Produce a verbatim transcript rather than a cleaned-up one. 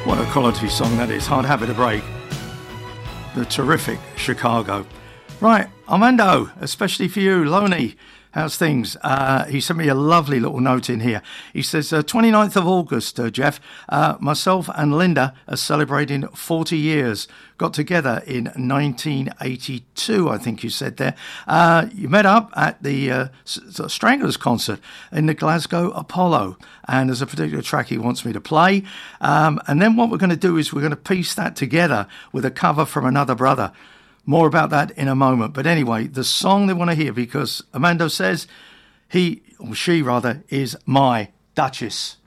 What a quality song that is. Hard Habit to Break. The terrific Chicago. Right, Armando, especially for you, Loney. How's things? Uh, he sent me a lovely little note in here. He says, uh, twenty-ninth of August, uh, Jeff, uh, myself and Linda are celebrating forty years. Got together in nineteen eighty-two, I think you said there. Uh, you met up at the uh, Stranglers concert in the Glasgow Apollo. And there's a particular track he wants me to play. Um, and then what we're going to do is we're going to piece that together with a cover from another brother. More about that in a moment. But anyway, the song they want to hear, because Armando says he, or she rather, is my Duchess.